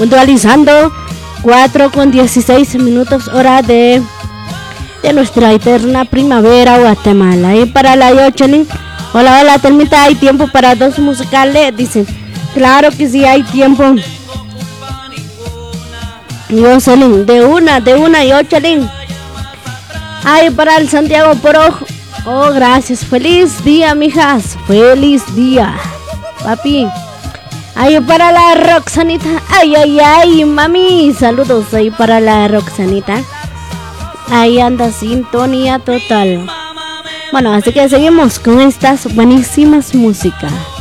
puntualizando 4:16 hora de nuestra eterna primavera Guatemala. Y para la Yochelin, hola, Telmita, ¿hay tiempo para dos musicales? Dicen, claro que sí hay tiempo. Yochelin, de una, Yochelin. Ay, para el Santiago Poro. Oh, gracias, feliz día, mijas, feliz día, papi. Ay, para la Roxanita, ay, mami, saludos ahí para la Roxanita. Ahí anda sintonía total. Bueno, así que seguimos con estas buenísimas músicas.